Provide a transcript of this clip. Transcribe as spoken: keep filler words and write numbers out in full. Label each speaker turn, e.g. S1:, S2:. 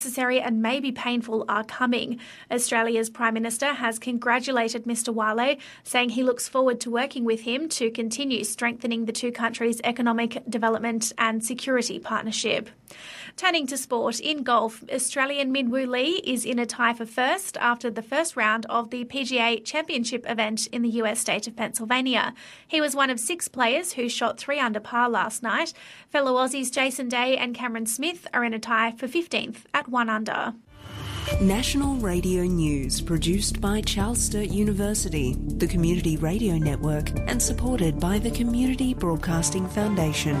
S1: necessary and may be painful are coming. Australia's Prime Minister has congratulated Mister Wale, saying he looks forward to working with him to continue strengthening the two countries' economic development and security partnership. Turning to sport, in golf, Australian Min Woo Lee is in a tie for first after the first round of the P G A Championship event in the U S state of Pennsylvania. He was one of six players who shot three under par last night. Fellow Aussies Jason Day and Cameron Smith are in a tie for fifteenth at one under.
S2: National Radio News, produced by Charles Sturt University, the Community Radio Network, and supported by the Community Broadcasting Foundation.